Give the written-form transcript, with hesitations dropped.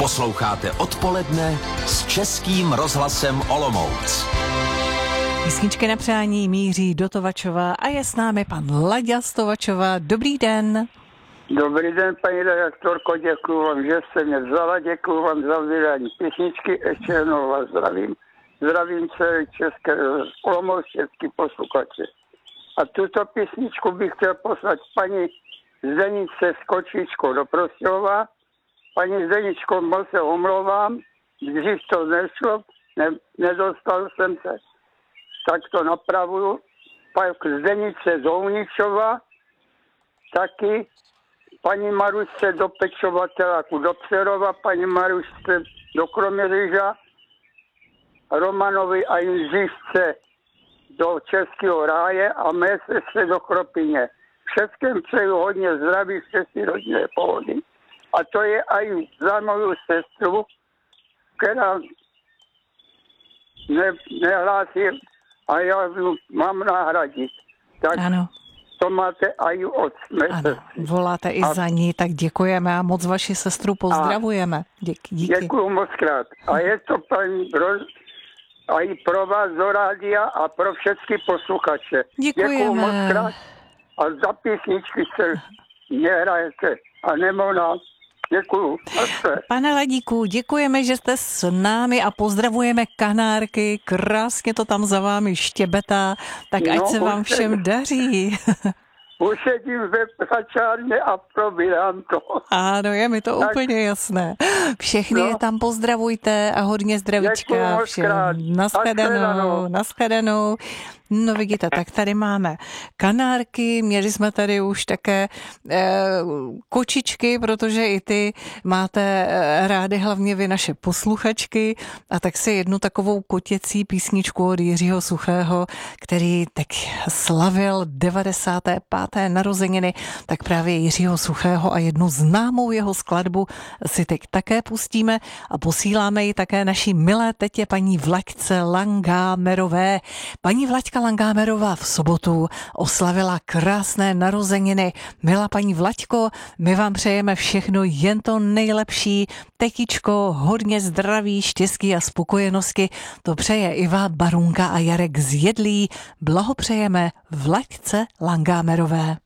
Posloucháte Odpoledne s Českým rozhlasem Olomouc. Písničky na přání míří do Tovačova a je s námi pan Láďa z Tovačova. Dobrý den. Dobrý den, paní redaktorko, děkuju vám, že jste mě vzala, děkuju vám za vydání písničky, ještě jednou vás zdravím. Zdravím celý Olomouc český posluchače. A tuto písničku bych chtěl poslat paní Zdeničce z Kočičkou do Prostějova. Paní Zdeničko, moc se omlouvám, když to nešlo, nedostal jsem se, tak to napravuju. Pak Zdeničce z Ouničova, taky paní Marušce do Pečovateláku do Přerova, paní Marušce do Kroměříža, Romanovi a Jindřišce do Českého ráje a mé sestře do Kropyně. Všetkým přeju hodně zdraví, štěstí, rodinné pohody. A to je i za moju sestru, která nehlásí a já ju mám nahradit. Tak ano. To máte i od mé sestry. Voláte i za ní, tak děkujeme a moc vaši sestru pozdravujeme. Díky. Děkuju moc krát. A je to a i pro vás do rádia a pro všechny posluchače. Děkuju moc krát. A za písničky se nehrajete a nemona. Děkuju. Pane Ladíku, děkujeme, že jste s námi a pozdravujeme Kanárky. Krásně to tam za vámi štěbetá. Tak ať se vám všem daří. Usedím ve pračárně a probírám to. Ano, je mi to tak úplně jasné. Všechny je tam pozdravujte a hodně zdravíčka všem. Naschledanou. No vidíte, tak tady máme Kanárky, měli jsme tady už také kočičky, protože i ty máte rády, hlavně vy naše posluchačky, a tak si jednu takovou kotěcí písničku od Jiřího Suchého, který teď slavil 95. narozeniny, tak právě Jiřího Suchého a jednu známou jeho skladbu si teď také pustíme a posíláme ji také naší milé tetě paní Vlaďce Langámerové. Paní Vlaďka Langámerová v sobotu oslavila krásné narozeniny. Milá paní Vlaďko, my vám přejeme všechno jen to nejlepší. Tetičko, hodně zdraví, štěstí a spokojenosti. To přeje Iva Barunka a Jarek z Jedlí. Blahopřejeme Vlaďce Langámerové.